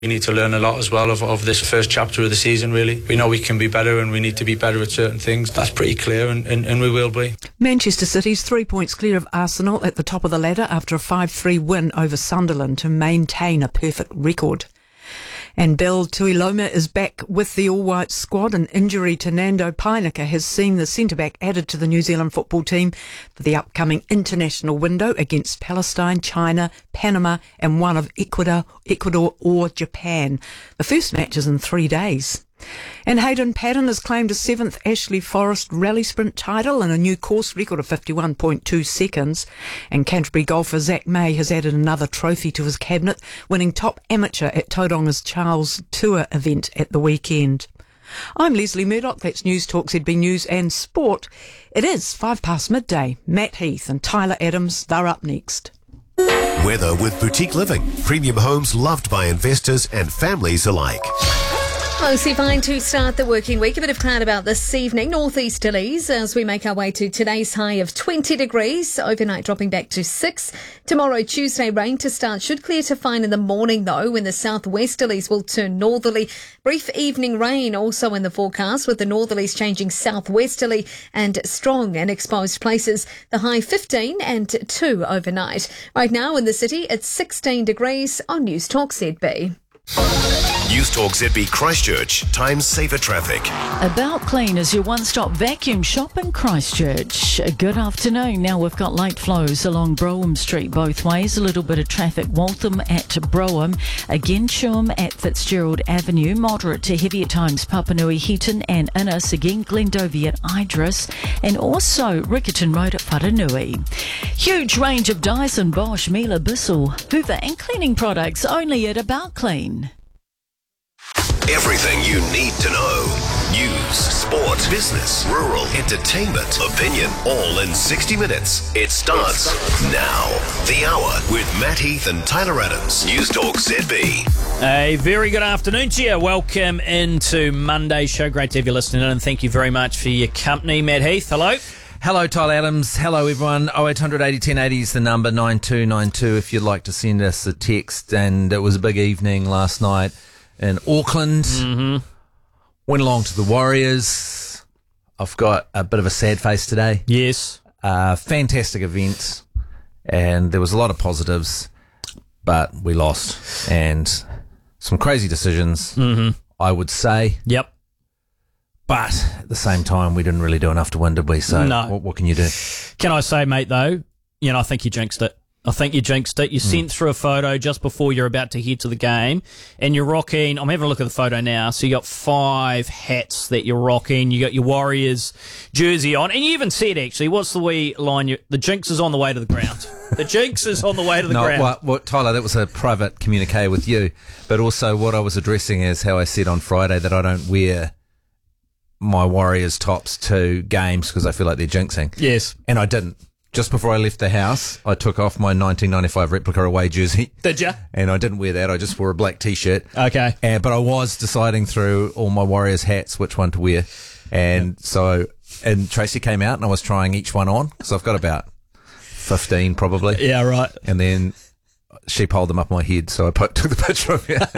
We need to learn a lot as well of this first chapter of the season, really. We know we can be better and we need to be better at certain things. That's pretty clear and we will be. Manchester City's 3 points clear of Arsenal at the top of the ladder after a 5-3 win over Sunderland to maintain a perfect record. And Bill Tuiloma is back with the all-white squad. An injury to Nando Peinecker has seen the centre-back added to the New Zealand football team for the upcoming international window against Palestine, China, Panama and one of Ecuador or Japan. The first match is in 3 days. And Hayden Paddon has claimed a 7th Ashley Forest Rally Sprint title and a new course record of 51.2 seconds. And Canterbury golfer Zach May has added another trophy to his cabinet, winning top amateur at Tauranga Charles Tour event at the weekend. I'm Leslie Murdoch, that's News Talk ZB News and Sport. It is midday. Matt Heath and Tyler Adams, they're up next. Weather with Boutique Living. Premium homes loved by investors and families alike. Mostly fine to start the working week. A bit of cloud about this evening. Northeasterlies as we make our way to today's high of 20 degrees. Overnight dropping back to 6. Tomorrow, Tuesday, rain to start. Should clear to fine in the morning, though, when the southwesterlies will turn northerly. Brief evening rain also in the forecast, with the northerlies changing southwesterly and strong in exposed places. The high 15 and 2 overnight. Right now in the city, it's 16 degrees on News Talk ZB. News Talk ZB Christchurch. Times saver traffic. About Clean is your one-stop vacuum shop in Christchurch. Good afternoon. Now we've got light flows along Brougham Street both ways. A little bit of traffic. Waltham at Brougham. Again, Shum at Fitzgerald Avenue. Moderate to heavy at times. Papanui, Heaton and Innes. Again, Glendowie at Idris. And also Rickerton Road at Wharanui. Huge range of Dyson, Bosch, Miele, Bissell, Hoover and cleaning products only at About Clean. Everything you need to know. News, sport, business, rural, entertainment, opinion, all in 60 minutes. It starts now. The Hour with Matt Heath and Tyler Adams. News Talk ZB. A very good afternoon to you. Welcome into Monday's show. Great to have you listening in and thank you very much for your company. Matt Heath, hello. Hello, Tyler Adams. Hello, everyone. 0800 80 1080 is the number, 9292 if you'd like to send us a text. And it was a big evening last night in Auckland. Went along to the Warriors. I've got a bit of a sad face today. Yes. Fantastic event, and there was a lot of positives, but we lost. And some crazy decisions, I would say. Yep. But at the same time, we didn't really do enough to win, did we? So no. What can you do? Can I say, mate, though, I think you jinxed it. You sent through a photo just before you're about to head to the game, and you're rocking, I'm having a look at the photo now, so you got 5 hats that you're rocking, you got your Warriors jersey on, and you even said, actually, what's the wee line, the jinx is on the way to the ground. The jinx is on the way to the ground. Well, Tyler, that was a private communique with you, but also what I was addressing is how I said on Friday that I don't wear my Warriors tops to games because I feel like they're jinxing. Yes. And I didn't. Just before I left the house, I took off my 1995 replica away jersey. Did you? And I didn't wear that. I just wore a black T-shirt. Okay. But I was deciding through all my Warriors hats which one to wear. And and Tracy came out and I was trying each one on because I've got about 15 probably. Yeah, right. And then she pulled them up my head, so I took the picture of it.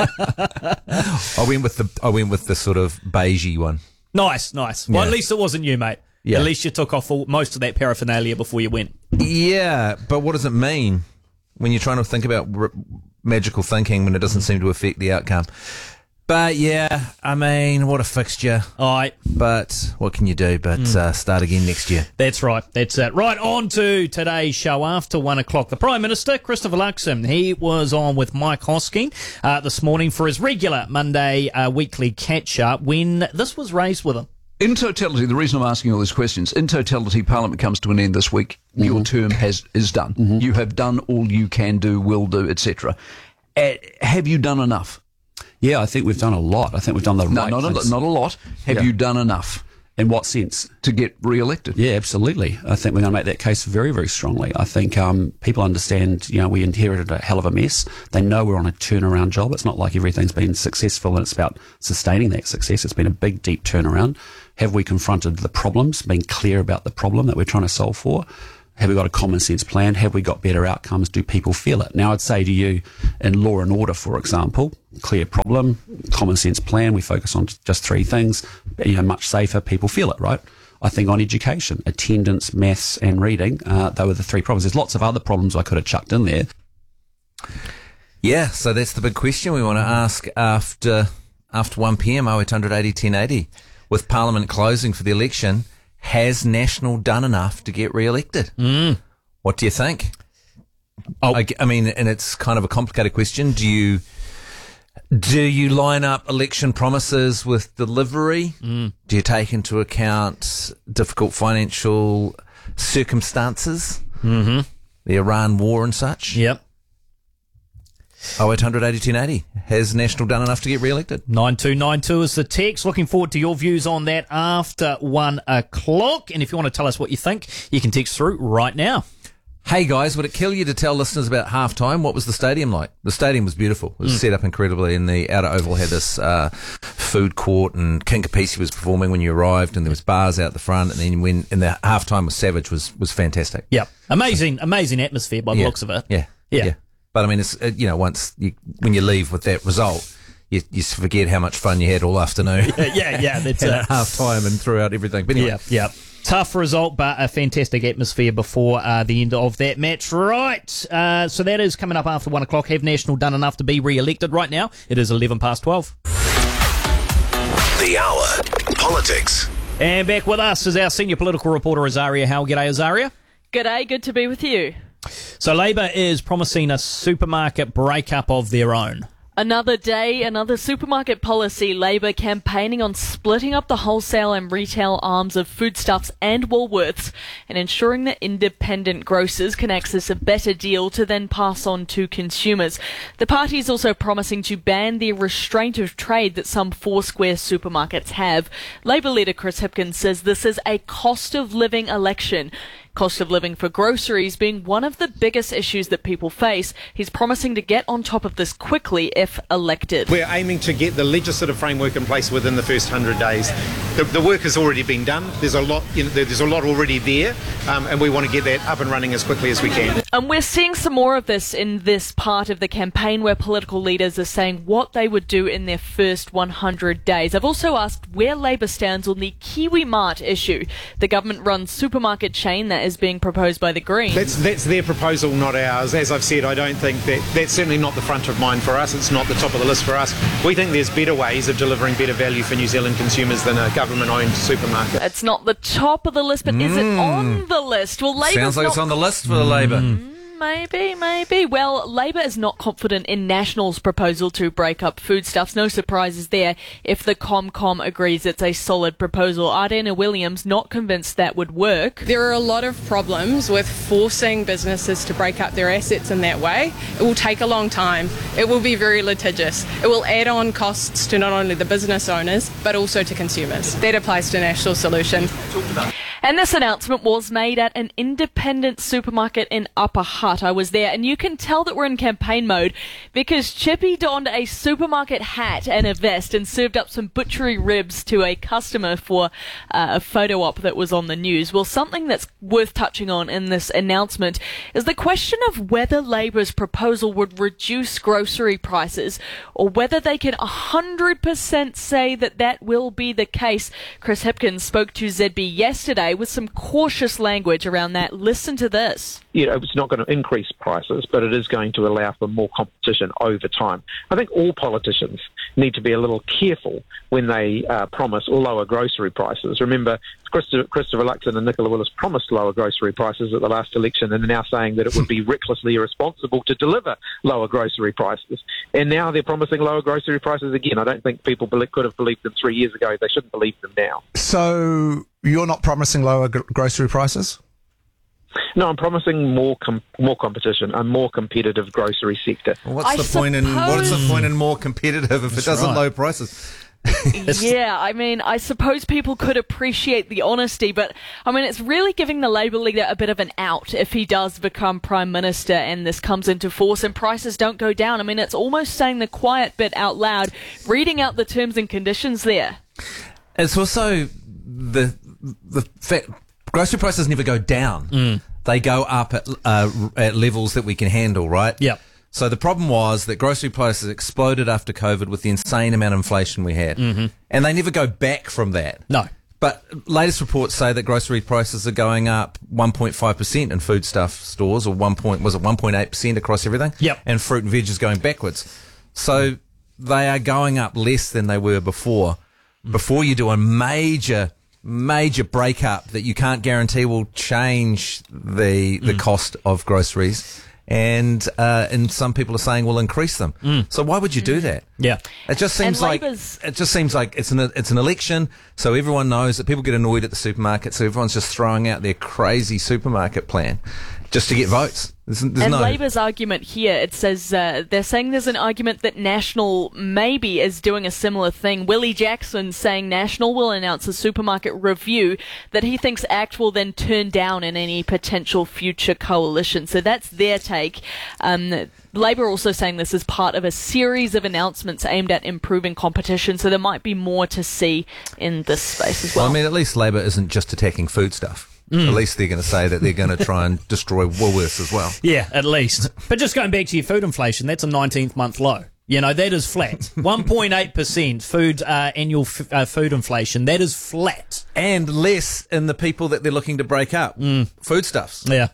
I went with the sort of beigey one. Nice. Well, at least it wasn't you, mate. Yeah. At least you took off most of that paraphernalia before you went. Yeah, but what does it mean when you're trying to think about magical thinking when it doesn't seem to affect the outcome? But yeah, I mean, what a fixture. All right. But what can you do but start again next year? That's right. That's it. Right, on to today's show after 1 o'clock. The Prime Minister, Christopher Luxon, he was on with Mike Hosking this morning for his regular Monday weekly catch-up when this was raised with him. In totality, the reason I'm asking all these questions, in totality, Parliament comes to an end this week. Your term is done. You have done all you can do, will do, etc. Have you done enough? Yeah, I think we've done a lot. I think we've done the right things. Not a lot. Have you done enough? In what sense? To get re-elected. Yeah, absolutely. I think we're going to make that case very, very strongly. I think people understand, we inherited a hell of a mess. They know we're on a turnaround job. It's not like everything's been successful and it's about sustaining that success. It's been a big, deep turnaround. Have we confronted the problems, been clear about the problem that we're trying to solve for? Have we got a common sense plan? Have we got better outcomes? Do people feel it? Now, I'd say to you, in law and order, for example, clear problem, common sense plan, we focus on just 3 things, much safer, people feel it, right? I think on education, attendance, maths and reading, they were the 3 problems. There's lots of other problems I could have chucked in there. Yeah, so that's the big question we want to ask after 1 p.m, 0800 80 1080. With Parliament closing for the election, has National done enough to get re-elected? What do you think? I mean, and it's kind of a complicated question. Do you line up election promises with delivery? Do you take into account difficult financial circumstances? The Iran war and such? Yep. 0800 80 1080. Has National done enough to get re-elected? 9292 is the text. Looking forward to your views on that after 1 o'clock. And if you want to tell us what you think, you can text through right now. Hey guys, would it kill you to tell listeners about halftime? What was the stadium like? The stadium was beautiful. It was set up incredibly, and the outer oval had this food court, and King Kapisi was performing when you arrived, and there was bars out the front, and then and the halftime was savage was fantastic. Yep. Amazing atmosphere by the looks of it. Yeah. But I mean, it's when you leave with that result, you forget how much fun you had all afternoon. Yeah. That's at half time and throughout everything. But anyway. Yeah. Tough result, but a fantastic atmosphere before the end of that match. Right. So that is coming up after 1 o'clock. Have National done enough to be re-elected? Right now, it is 11 past 12. The Hour. Politics. And back with us is our senior political reporter, Azaria Howell. G'day, Azaria. G'day, good to be with you. So Labour is promising a supermarket breakup of their own. Another day, another supermarket policy. Labour campaigning on splitting up the wholesale and retail arms of Foodstuffs and Woolworths and ensuring that independent grocers can access a better deal to then pass on to consumers. The party is also promising to ban the restraint of trade that some Foursquare supermarkets have. Labour leader Chris Hipkins says this is a cost of living election. Cost of living for groceries being one of the biggest issues that people face. He's promising to get on top of this quickly if elected. We're aiming to get the legislative framework in place within the first 100 days. The work has already been done. There's a lot already there, and we want to get that up and running as quickly as we can. And we're seeing some more of this in this part of the campaign where political leaders are saying what they would do in their first 100 days. I've also asked where Labour stands on the Kiwi Mart issue, the government-run supermarket chain that is being proposed by the Greens. That's their proposal, not ours. As I've said, I don't think that's certainly not the front of mind for us. It's not the top of the list for us. We think there's better ways of delivering better value for New Zealand consumers than a government-owned supermarket. It's not the top of the list, but is it on the list? Well, Labour's sounds like it's on the list for Labour. Maybe. Well, Labour is not confident in National's proposal to break up Foodstuffs. No surprises there if the ComCom agrees it's a solid proposal. Ardena Williams not convinced that would work. There are a lot of problems with forcing businesses to break up their assets in that way. It will take a long time. It will be very litigious. It will add on costs to not only the business owners, but also to consumers. That applies to National's solution. And this announcement was made at an independent supermarket in Upper Hutt. I was there, and you can tell that we're in campaign mode because Chippy donned a supermarket hat and a vest and served up some butchery ribs to a customer for a photo op that was on the news. Well, something that's worth touching on in this announcement is the question of whether Labour's proposal would reduce grocery prices or whether they can 100% say that that will be the case. Chris Hipkins spoke to ZB yesterday with some cautious language around that. Listen to this. It's not going to increase prices, but it is going to allow for more competition over time. I think all politicians need to be a little careful when they promise lower grocery prices. Remember, Christopher Luxon and Nicola Willis promised lower grocery prices at the last election, and they're now saying that it would be recklessly irresponsible to deliver lower grocery prices. And now they're promising lower grocery prices again. I don't think people could have believed them 3 years ago. They shouldn't believe them now. So you're not promising lower grocery prices? No, I'm promising more competition, a more competitive grocery sector. Well, what's the point in more competitive if it doesn't lower prices? Yeah, I mean, I suppose people could appreciate the honesty, but I mean, it's really giving the Labour leader a bit of an out if he does become Prime Minister and this comes into force and prices don't go down. I mean, it's almost saying the quiet bit out loud, reading out the terms and conditions there. It's also the fact grocery prices never go down. they go up at levels that we can handle, right? Yep. So the problem was that grocery prices exploded after COVID with the insane amount of inflation we had. Mm-hmm. And they never go back from that. No. But latest reports say that grocery prices are going up 1.5% in foodstuff stores, or 1.8% across everything? Yep. And fruit and veg is going backwards. So they are going up less than they were before. Before you do a major breakup that you can't guarantee will change the cost of groceries. And some people are saying will increase them. So why would you do that? Yeah, it just seems like it's an election, so everyone knows that people get annoyed at the supermarket, so everyone's just throwing out their crazy supermarket plan just to get votes. There's no... Labour's argument here, it says they're saying there's an argument that National maybe is doing a similar thing. Willie Jackson saying National will announce a supermarket review that he thinks ACT will then turn down in any potential future coalition. So that's their take. Labour also saying this is part of a series of announcements aimed at improving competition, so there might be more to see in this space as well. I mean, at least Labour isn't just attacking food stuff. At least they're going to say that they're going to try and destroy Woolworths as well. Yeah, at least. But just going back to your food inflation, that's a 19th month low. You know, that is flat. 1.8% food annual food inflation. That is flat. And less in the people that they're looking to break up. Foodstuffs. Yeah.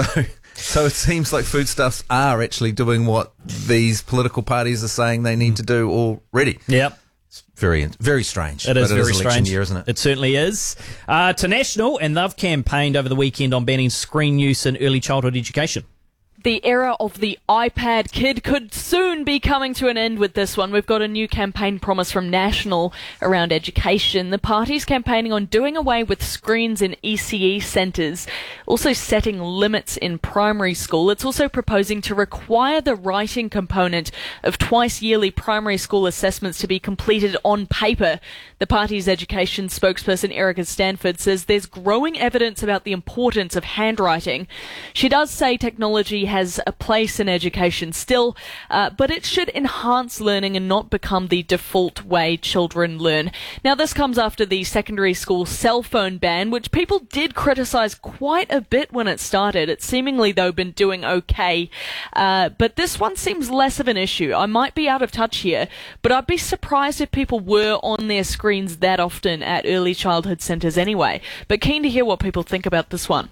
So it seems like foodstuffs are actually doing what these political parties are saying they need to do already. Yep. It's very strange. It is but very election strange. year, isn't it? It certainly is. To National, and they've campaigned over the weekend on banning screen use in early childhood education. The era of the iPad kid could soon be coming to an end with this one. We've got a new campaign promise from National around education. The party's campaigning on doing away with screens in ECE centres, also setting limits in primary school. It's also proposing to require the writing component of twice-yearly primary school assessments to be completed on paper. The party's education spokesperson Erica Stanford says there's growing evidence about the importance of handwriting. She does say technology has a place in education still, but it should enhance learning and not become the default way children learn. Now, this comes after the secondary school cell phone ban, which people did criticise quite a bit when it started. It's seemingly, though, been doing okay, but this one seems less of an issue. I might be out of touch here, but I'd be surprised if people were on their screens that often at early childhood centres anyway. But keen to hear what people think about this one.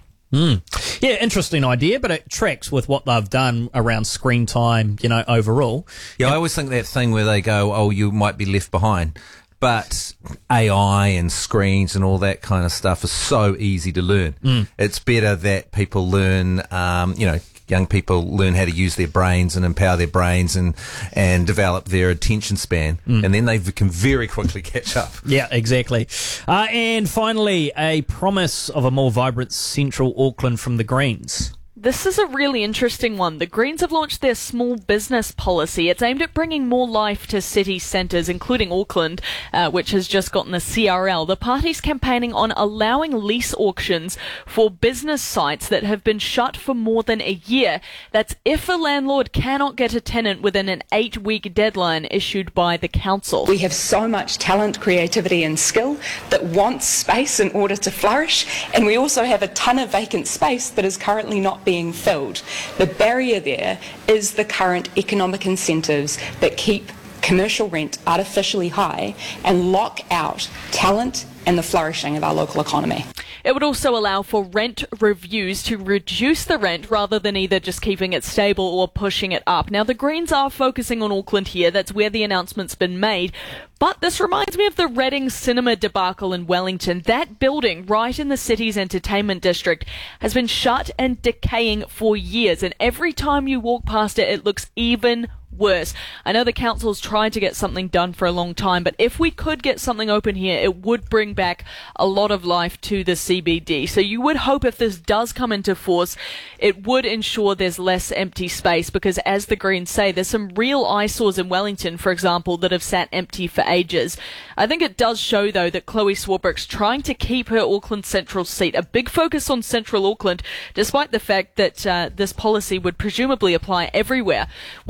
Yeah, interesting idea, but it tracks with what they've done around screen time, you know, overall. Yeah, I always think that thing where they go, oh, you might be left behind. But AI and screens and all that kind of stuff is so easy to learn. It's better that people learn, young people learn how to use their brains and empower their brains and develop their attention span. And then they can very quickly catch up. Yeah, exactly. And finally, a promise of a more vibrant central Auckland from the Greens. This is a really interesting one. The Greens have launched their small business policy. It's aimed at bringing more life to city centres, including Auckland, which has just gotten a CRL. The party's campaigning on allowing lease auctions for business sites that have been shut for more than a year. That's if a landlord cannot get a tenant within an 8-week deadline issued by the council. We have so much talent, creativity and skill that wants space in order to flourish, and we also have a ton of vacant space that is currently not being filled. The barrier there is the current economic incentives that keep commercial rent artificially high and lock out talent and the flourishing of our local economy. It would also allow for rent reviews to reduce the rent rather than either just keeping it stable or pushing it up. Now, the Greens are focusing on Auckland here. That's where the announcement's been made. But this reminds me of the Reading Cinema debacle in Wellington. That building, right in the city's entertainment district, has been shut and decaying for years. And every time you walk past it, it looks even worse. I know the council's tried to get something done for a long time, but if we could get something open here, it would bring back a lot of life to the CBD. So you would hope if this does come into force, it would ensure there's less empty space, because as the Greens say, there's some real eyesores in Wellington, for example, that have sat empty for ages. I think it does show, though, that Chloe Swarbrick's trying to keep her Auckland Central seat, a big focus on Central Auckland, despite the fact that this policy would presumably apply everywhere. One to watch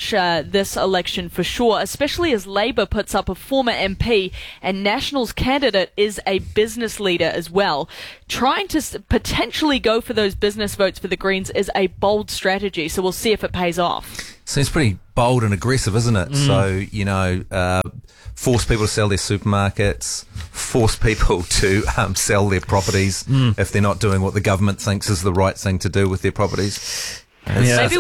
watch this election for sure, especially as Labour puts up a former MP and Nationals candidate is a business leader as well. Trying to potentially go for those business votes for the Greens is a bold strategy, so we'll see if it pays off. Seems pretty bold and aggressive, isn't it? So, force people to sell their supermarkets, force people to sell their properties if they're not doing what the government thinks is the right thing to do with their properties. Maybe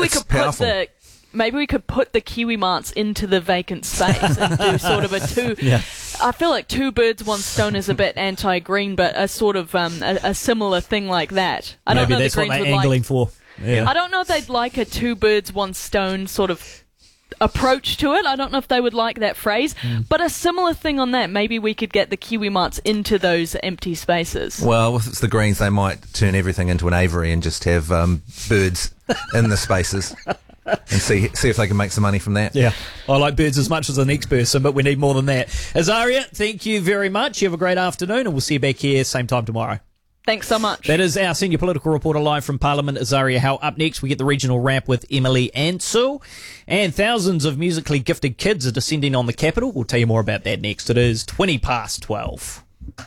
we could put the Kiwi Marts into the vacant space and do sort of a two. Yeah. I feel like two birds, one stone is a bit anti-green, but a sort of a similar thing like that. I don't know that's the Greens what they're would angling for. Yeah. I don't know if they'd like a two birds, one stone sort of approach to it. I don't know if they would like that phrase, but a similar thing on that. Maybe we could get the Kiwi Marts into those empty spaces. Well, if it's the Greens, they might turn everything into an aviary and just have birds in the spaces. And see if they can make some money from that. Yeah, I like birds as much as the next person, but we need more than that. Azaria, thank you very much. You have a great afternoon, and we'll see you back here same time tomorrow. Thanks so much. That is our senior political reporter live from Parliament, Azaria Howe. Up next, we get the regional wrap with Emily Ansell. And thousands of musically gifted kids are descending on the capital. We'll tell you more about that next. It is 12:20.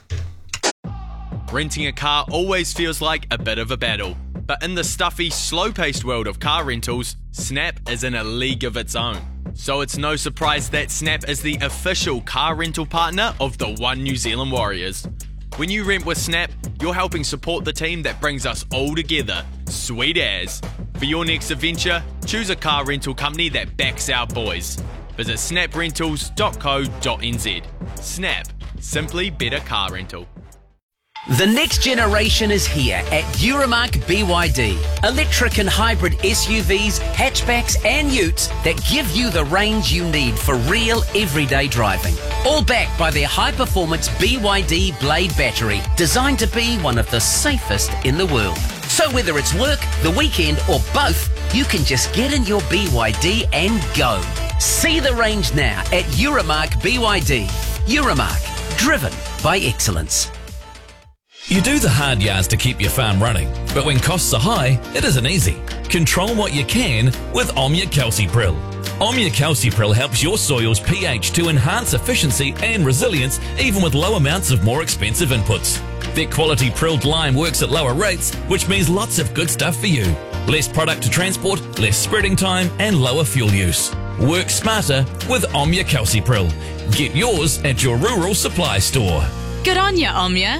Renting a car always feels like a bit of a battle. But in the stuffy, slow-paced world of car rentals, Snap is in a league of its own. So it's no surprise that Snap is the official car rental partner of the One New Zealand Warriors. When you rent with Snap, you're helping support the team that brings us all together. Sweet as. For your next adventure, choose a car rental company that backs our boys. Visit snaprentals.co.nz. Snap. Simply better car rental. The next generation is here at Euromark BYD. Electric and hybrid SUVs, hatchbacks and utes that give you the range you need for real everyday driving. All backed by their high-performance BYD Blade battery, designed to be one of the safest in the world. So whether it's work, the weekend or both, you can just get in your BYD and go. See the range now at Euromark BYD. Euromark, driven by excellence. You do the hard yards to keep your farm running, but when costs are high, it isn't easy. Control what you can with Omnia Calcipril. Omnia Calcipril helps your soil's pH to enhance efficiency and resilience even with low amounts of more expensive inputs. Their quality prilled lime works at lower rates, which means lots of good stuff for you. Less product to transport, less spreading time, and lower fuel use. Work smarter with Omnia Calcipril. Get yours at your rural supply store. Good on ya, Omnia.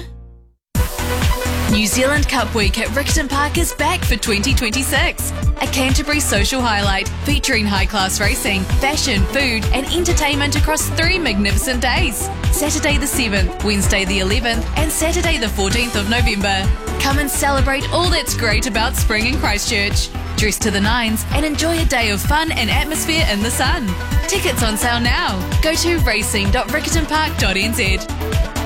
New Zealand Cup Week at Riccarton Park is back for 2026. A Canterbury social highlight featuring high-class racing, fashion, food and entertainment across 3 magnificent days. Saturday the 7th, Wednesday the 11th and Saturday the 14th of November. Come and celebrate all that's great about spring in Christchurch. Dress to the nines and enjoy a day of fun and atmosphere in the sun. Tickets on sale now. Go to racing.riccartonpark.nz.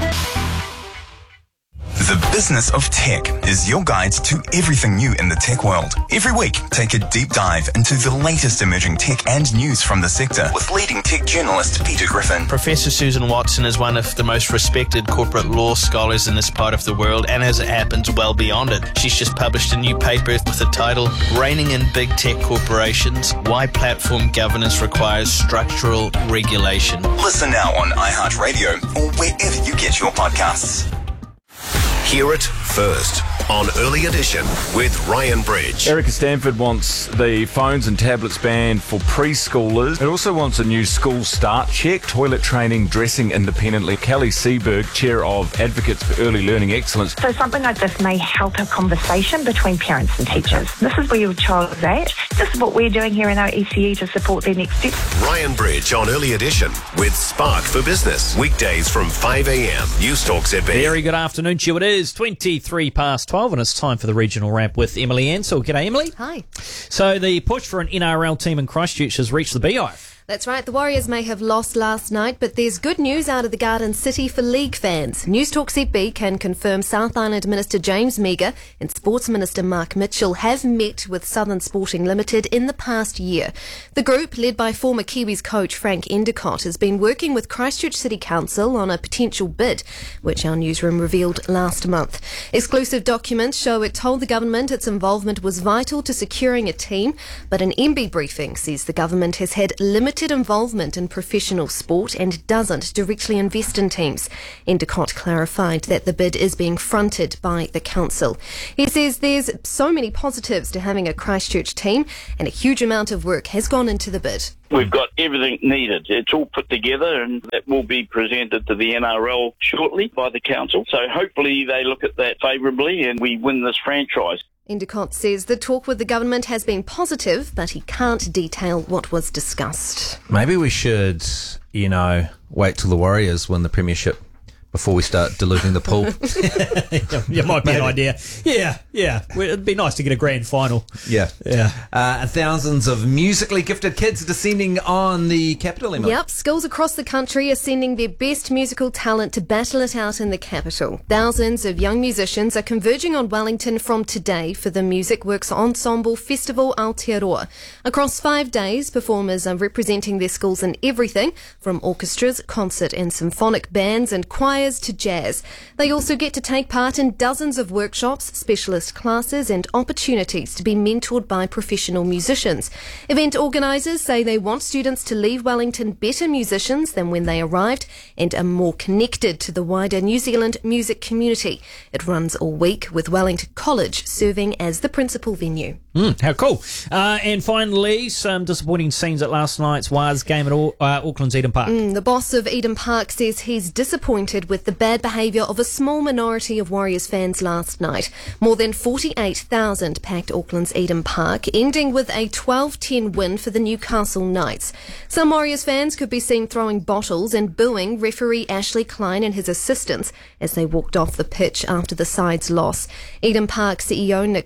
The Business of Tech is your guide to everything new in the tech world. Every week, take a deep dive into the latest emerging tech and news from the sector with leading tech journalist Peter Griffin. Professor Susan Watson is one of the most respected corporate law scholars in this part of the world, and as it happens, well beyond it. She's just published a new paper with the title, Reigning in Big Tech Corporations, Why Platform Governance Requires Structural Regulation. Listen now on iHeartRadio or wherever you get your podcasts. Hear it first on Early Edition with Ryan Bridge. Erica Stanford wants the phones and tablets banned for preschoolers. It also wants a new school start check, toilet training, dressing independently. Kelly Seberg, Chair of Advocates for Early Learning Excellence. So something like this may help a conversation between parents and teachers. This is where your child is at. This is what we're doing here in our ECE to support their next step. Ryan Bridge on Early Edition with Spark for Business. Weekdays from 5 a.m. News Talk ZB. Very good afternoon to you. It is 12:23 and it's time for the regional wrap with Emily Ansell. G'day, Emily. Hi. So the push for an NRL team in Christchurch has reached the Beehive. That's right, the Warriors may have lost last night, but there's good news out of the Garden City for league fans. News Talk ZB can confirm South Island Minister James Meagher and Sports Minister Mark Mitchell have met with Southern Sporting Limited in the past year. The group, led by former Kiwis coach Frank Endicott, has been working with Christchurch City Council on a potential bid, which our newsroom revealed last month. Exclusive documents show it told the government its involvement was vital to securing a team, but an MB briefing says the government has had limited involvement in professional sport and doesn't directly invest in teams. Endicott clarified that the bid is being fronted by the council. He says there's so many positives to having a Christchurch team and a huge amount of work has gone into the bid. We've got everything needed. It's all put together and that will be presented to the NRL shortly by the council. So hopefully they look at that favourably and we win this franchise. Endicott says the talk with the government has been positive, but he can't detail what was discussed. Maybe we should, wait till the Warriors win the premiership before we start diluting the pool. Yeah, might be an idea. Yeah. Well, it'd be nice to get a grand final. Yeah. Thousands of musically gifted kids descending on the capital, Emma. Yep, schools across the country are sending their best musical talent to battle it out in the capital. Thousands of young musicians are converging on Wellington from today for the Music Works Ensemble Festival Aotearoa. Across 5 days, performers are representing their schools in everything from orchestras, concert and symphonic bands and choirs to jazz. They also get to take part in dozens of workshops, specialist classes and opportunities to be mentored by professional musicians. Event organisers say they want students to leave Wellington better musicians than when they arrived and are more connected to the wider New Zealand music community. It runs all week with Wellington College serving as the principal venue. How cool. And finally, some disappointing scenes at last night's Waz game at Auckland's Eden Park. The boss of Eden Park says he's disappointed with the bad behaviour of a small minority of Warriors fans last night. More than 48,000 packed Auckland's Eden Park, ending with a 12-10 win for the Newcastle Knights. Some Warriors fans could be seen throwing bottles and booing referee Ashley Klein and his assistants as they walked off the pitch after the side's loss. Eden Park CEO Nick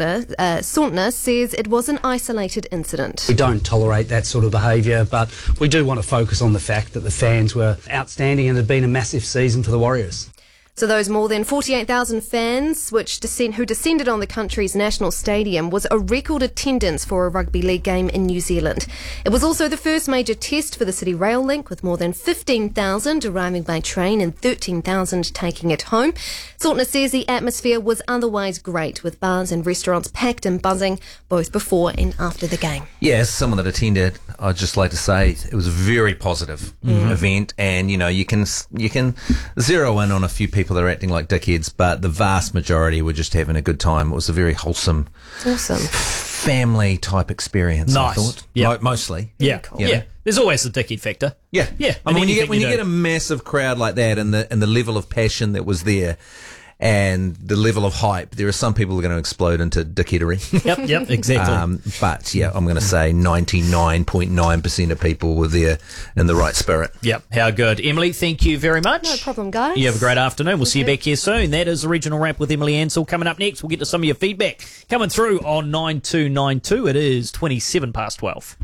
Sauntner says it was an isolated incident. We don't tolerate that sort of behaviour, but we do want to focus on the fact that the fans were outstanding and it had been a massive season for the Warriors. So those more than 48,000 fans who descended on the country's national stadium was a record attendance for a rugby league game in New Zealand. It was also the first major test for the City Rail Link, with more than 15,000 arriving by train and 13,000 taking it home. Sauntner says the atmosphere was otherwise great, with bars and restaurants packed and buzzing both before and after the game. Yeah, as someone that attended, I'd just like to say it was a very positive event, and you can zero in on a few people that are acting like dickheads, but the vast majority were just having a good time. It was a very wholesome, family type experience. Nice. I thought, mostly. Yeah, yeah. There's always the dickhead factor. Yeah. I mean, when you get a massive crowd like that, and the level of passion that was there, and the level of hype, there are some people who are going to explode into dickheadery. Yep, exactly. But yeah, I'm going to say 99.9% of people were there in the right spirit. Yep, how good. Emily, thank you very much. No problem, guys. You have a great afternoon. We'll see you back here soon. That is the Regional Wrap with Emily Ansell. Coming up next, we'll get to some of your feedback coming through on 9292. It is 27 past 12.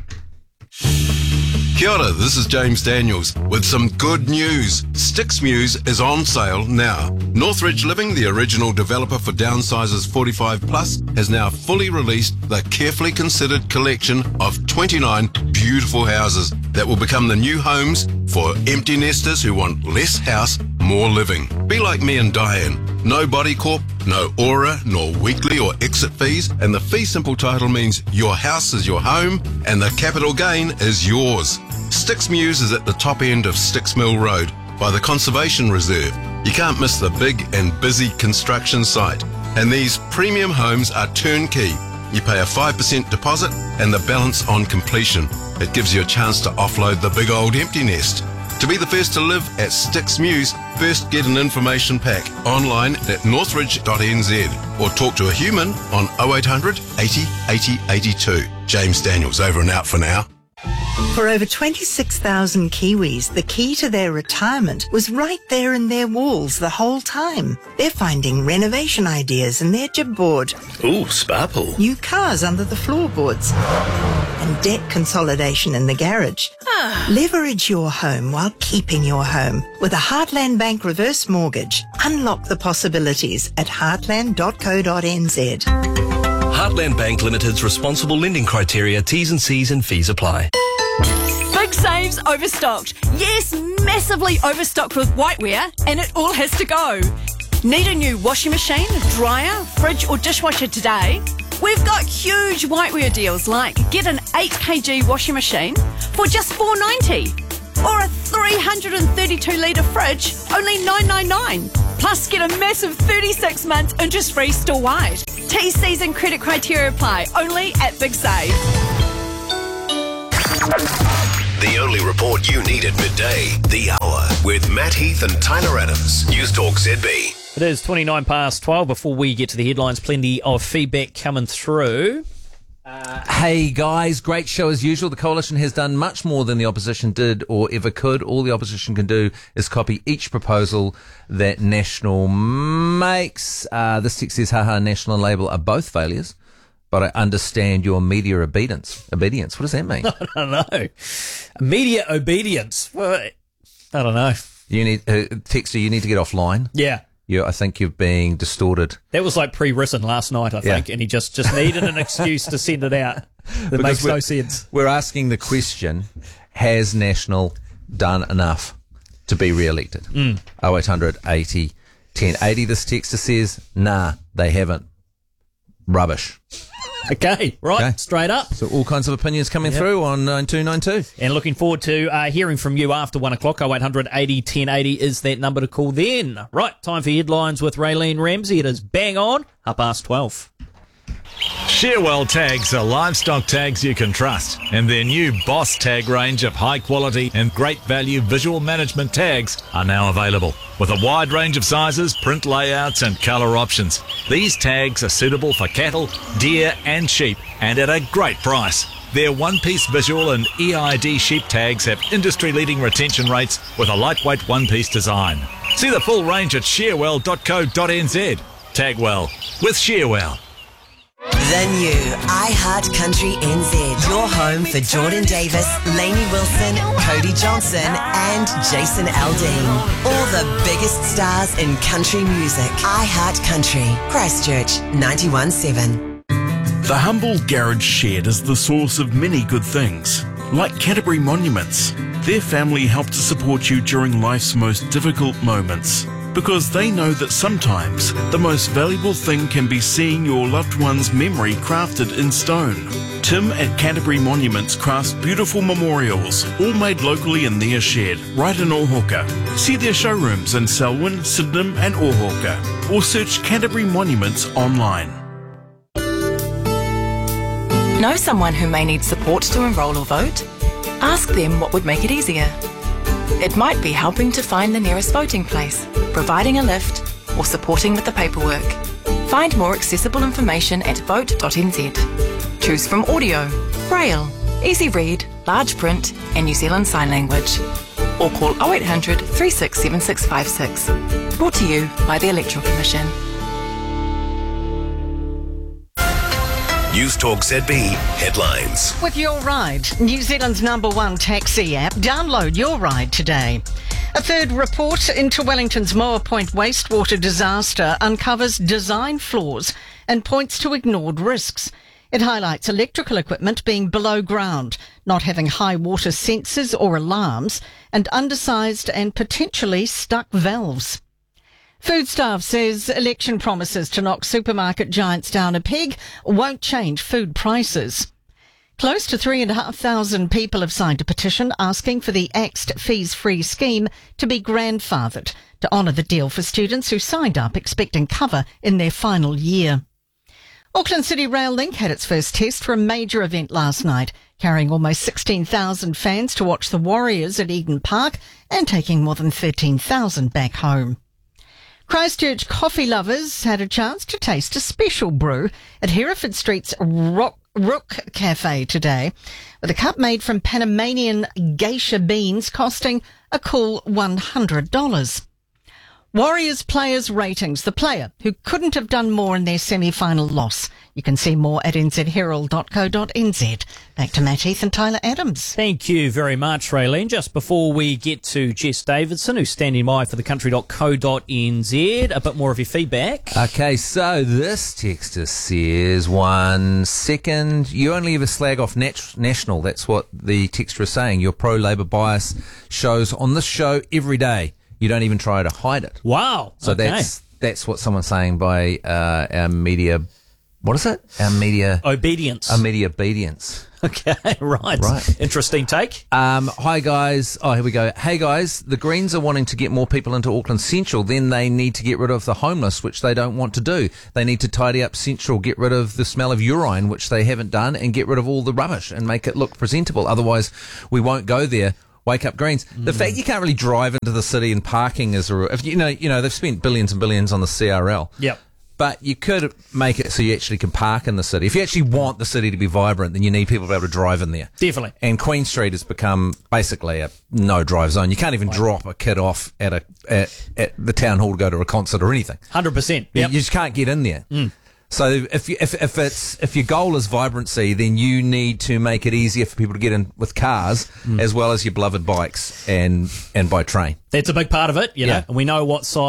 Kia ora, this is James Daniels with some good news. Sticks Muse is on sale now. Northridge Living, the original developer for downsizers 45 plus, has now fully released the carefully considered collection of 29 beautiful houses that will become the new homes for empty nesters who want less house, more living. Be like me and Diane. No Body Corp, no Aura, nor weekly or exit fees, and the fee simple title means your house is your home and the capital gain is yours. Sticks Muse is at the top end of Sticks Mill Road by the Conservation Reserve. You can't miss the big and busy construction site. And these premium homes are turnkey. You pay a 5% deposit and the balance on completion. It gives you a chance to offload the big old empty nest. To be the first to live at Sticks Muse, first get an information pack online at northridge.nz or talk to a human on 0800 80 80 82. James Daniels, over and out for now. For over 26,000 Kiwis, the key to their retirement was right there in their walls the whole time. They're finding renovation ideas in their jib board. Ooh, spa pool. New cars under the floorboards. and debt consolidation in the garage. Leverage your home while keeping your home with a Heartland Bank reverse mortgage. Unlock the possibilities at heartland.co.nz. Heartland Bank Limited's responsible lending criteria, T's and C's and fees apply. Big saves overstocked. Yes, massively overstocked with whiteware, and it all has to go. Need a new washing machine, dryer, fridge or dishwasher today? We've got huge whiteware deals like get an 8 kg washing machine for just $4.90 or a 332 litre fridge, only $9.99. Plus get a massive 36 months interest-free store-wide. T-C's and credit criteria apply, only at Big Save. The only report you need at midday, The Hour, with Matt Heath and Tyler Adams. News Talk ZB. It is 29 past 12. Before we get to the headlines, plenty of feedback coming through. Hey guys, great show as usual. The Coalition has done much more than the opposition did or ever could. All the opposition can do is copy each proposal that National makes. This text says, haha, National and Labour are both failures, but I understand your media obedience. What does that mean? I don't know. Media obedience. Well, I don't know. You need Texter, you need to get offline. Yeah. I think you're being distorted. That was like pre-written last night, I think, and he just needed an excuse to send it out. That makes no sense. We're asking the question, has National done enough to be re-elected? 0800 80 1080. This texter says, nah, they haven't. Rubbish. Okay, right, Okay. Straight up. So all kinds of opinions coming through on 9292. And looking forward to hearing from you after 1 o'clock. 0800 80 1080 is that number to call then. Right, time for headlines with Raylene Ramsey. It is bang on, 12:30. Shearwell tags are livestock tags you can trust, and their new Boss tag range of high quality and great value visual management tags are now available. With a wide range of sizes, print layouts and colour options, these tags are suitable for cattle, deer and sheep, and at a great price. Their one-piece visual and EID sheep tags have industry-leading retention rates with a lightweight one-piece design. See the full range at shearwell.co.nz. Tag well with Shearwell. The new iHeart Country NZ. Your home for Jordan Davis, Lainey Wilson, Cody Johnson and Jason Aldean. All the biggest stars in country music. iHeart Country. Christchurch 91.7. The humble garage shed is the source of many good things, like Canterbury Monuments. Their family help to support you during life's most difficult moments, because they know that sometimes the most valuable thing can be seeing your loved one's memory crafted in stone. Tim at Canterbury Monuments crafts beautiful memorials, all made locally in their shed, right in Ohauka. See their showrooms in Selwyn, Sydenham and Ohauka, or search Canterbury Monuments online. Know someone who may need support to enrol or vote? Ask them what would make it easier. It might be helping to find the nearest voting place, providing a lift, or supporting with the paperwork. Find more accessible information at vote.nz. Choose from audio, braille, easy read, large print, and New Zealand Sign Language. Or call 0800 367656. Brought to you by the Electoral Commission. News Talk ZB headlines. With Your Ride, New Zealand's #1 taxi app, download Your Ride today. A third report into Wellington's Moa Point wastewater disaster uncovers design flaws and points to ignored risks. It highlights electrical equipment being below ground, not having high water sensors or alarms, and undersized and potentially stuck valves. Food Staff says election promises to knock supermarket giants down a peg won't change food prices. Close to 3,500 people have signed a petition asking for the axed fees-free scheme to be grandfathered to honour the deal for students who signed up expecting cover in their final year. Auckland City Rail Link had its first test for a major event last night, carrying almost 16,000 fans to watch the Warriors at Eden Park and taking more than 13,000 back home. Christchurch coffee lovers had a chance to taste a special brew at Hereford Street's Rook Cafe today, with a cup made from Panamanian geisha beans costing a cool $100. Warriors players' ratings. The player who couldn't have done more in their semi-final loss. You can see more at nzherald.co.nz. Back to Matt Heath and Tyler Adams. Thank you very much, Raylene. Just before we get to Jess Davidson, who's standing by for thecountry.co.nz, a bit more of your feedback. Okay, so this texter says, 1 second, you only ever slag off National. That's what the texter is saying. Your pro-Labour bias shows on this show every day. You don't even try to hide it. Wow. So okay. that's what someone's saying by our media. What is it? Our media obedience. Our media obedience. Okay, right. Interesting take. Hi guys. Oh, here we go. Hey guys, the Greens are wanting to get more people into Auckland Central. Then they need to get rid of the homeless, which they don't want to do. They need to tidy up Central, get rid of the smell of urine, which they haven't done, and get rid of all the rubbish and make it look presentable. Otherwise, we won't go there. Wake up Greens. The fact you can't really drive into the city and parking is if you know they've spent billions and billions on the CRL. Yep. But you could make it so you actually can park in the city. If you actually want the city to be vibrant, then you need people to be able to drive in there. Definitely. And Queen Street has become basically a no-drive zone. You can't even drop a kid off at the town hall to go to a concert or anything. 100%. You just can't get in there. So if your goal is vibrancy, then you need to make it easier for people to get in with cars as well as your beloved bikes and by train. That's a big part of it, you know. And we know what size